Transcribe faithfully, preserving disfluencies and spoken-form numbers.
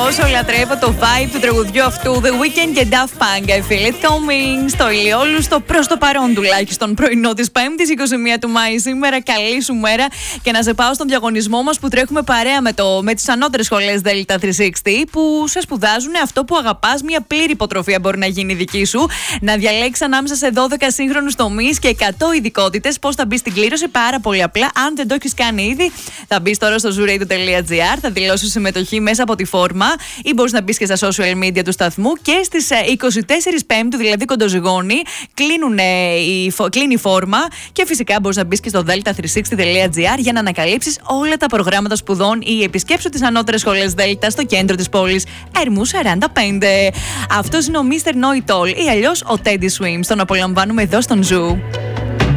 πόσο λατρεύω το vibe του τραγουδιού αυτού. The Weeknd και Daft Punk. I feel it coming. Στο ηλιόλουστο προς το παρόν τουλάχιστον πρωινό της Πέμπτης εικοστή πρώτη του Μάη. Σήμερα καλή σου μέρα και να σε πάω στον διαγωνισμό μας που τρέχουμε παρέα με, το, με τις ανώτερες σχολές Delta τριακόσια εξήντα που σε σπουδάζουν αυτό που αγαπάς. Μια πλήρη υποτροφία μπορεί να γίνει δική σου. Να διαλέξεις ανάμεσα σε δώδεκα σύγχρονους τομείς και εκατό ειδικότητες. Πώς θα μπεις στην κλήρωση? Πάρα πολύ απλά. Αν δεν το έχεις κάνει ήδη, θα μπεις τώρα στο zoo radio τελεία gr, θα δηλώσεις συμμετοχή μέσα από τη φόρμα ή μπορείς να μπεις και στα social media του σταθμού. Και στις εικοστή τέταρτη Πέμπτου, δηλαδή κοντοζυγώνει, κλείνει η φόρμα και φυσικά μπορείς να μπεις και στο delta τριακόσια εξήντα τελεία gr για να ανακαλύψεις όλα τα προγράμματα σπουδών ή επισκέψου τις ανώτερες σχολές Delta στο κέντρο της πόλης Ερμού σαράντα πέντε. Αυτός είναι ο μίστερ Know It All ή αλλιώς ο Teddy Swims. Τον απολαμβάνουμε εδώ στον Zoo.